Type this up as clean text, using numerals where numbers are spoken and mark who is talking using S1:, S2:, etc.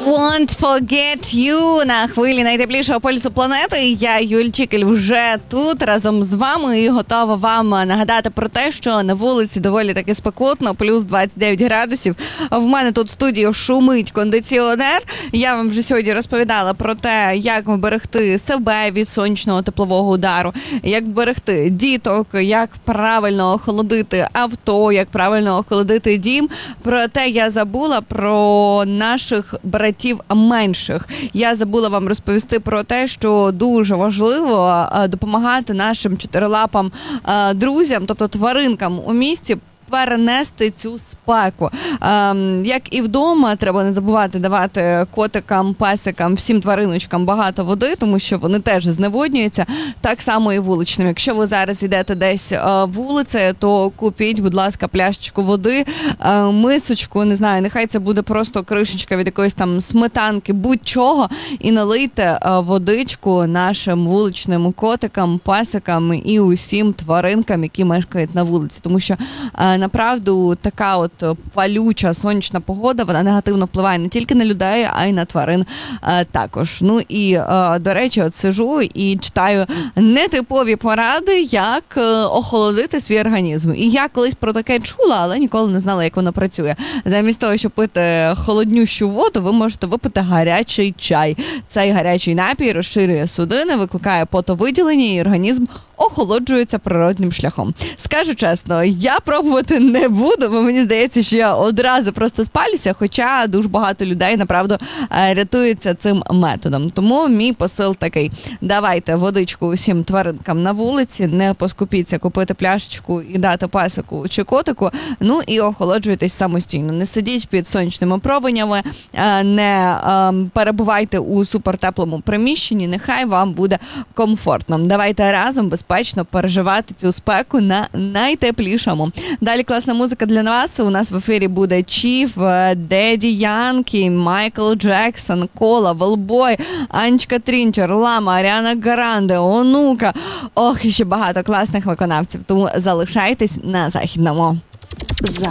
S1: Won't Forget You на хвилі найтеплішого полюсу планети. Я, Юль Чікель, вже тут разом з вами і готова вам нагадати про те, що на вулиці доволі таки спекотно, плюс 29 градусів. В мене тут в студії шумить кондиціонер. Я вам вже сьогодні розповідала про те, як вберегти себе від сонячного теплового удару, як вберегти діток, як правильно охолодити авто, як правильно охолодити дім. Проте я забула про наших братів менших. Я забула вам розповісти про те, що дуже важливо допомагати нашим чотирилапам друзям, тобто тваринкам у місті, перенести цю спеку. Як і вдома, треба не забувати давати котикам, песикам, всім твариночкам багато води, тому що вони теж зневоднюються. Так само і вуличним. Якщо ви зараз йдете десь вулицею, то купіть, будь ласка, пляшечку води, мисочку, не знаю, нехай це буде просто кришечка від якоїсь там сметанки, будь-чого, і налийте водичку нашим вуличним котикам, песикам і усім тваринкам, які мешкають на вулиці. Тому що направду, така от палюча сонячна погода, вона негативно впливає не тільки на людей, а й на тварин також. Ну і, до речі, от сижу і читаю нетипові поради, як охолодити свій організм. І я колись про таке чула, але ніколи не знала, як воно працює. Замість того, щоб пити холоднющу воду, ви можете випити гарячий чай. Цей гарячий напій розширює судини, викликає потовиділення, і організм охолоджується природним шляхом. Скажу чесно, я пробувати не буду, бо мені здається, що я одразу просто спалюся, хоча дуже багато людей, направду, рятуються цим методом. Тому мій посил такий: давайте водичку усім тваринкам на вулиці, не поскупіться купити пляшечку і дати песику чи котику, ну і охолоджуйтесь самостійно. Не сидіть під сонячними променями, не перебувайте у супертеплому приміщенні, нехай вам буде комфортно. Давайте разом безпечно переживати цю спеку на найтеплішому. Далі класна музика для вас. У нас в ефірі буде Чіф, Деді Янкі, Майкл Джексон, Кола, Велбой, Анечка Трінчер, Лама, Аріана Гранде, Онука. Ох, і ще багато класних виконавців. Тому залишайтесь на Західному.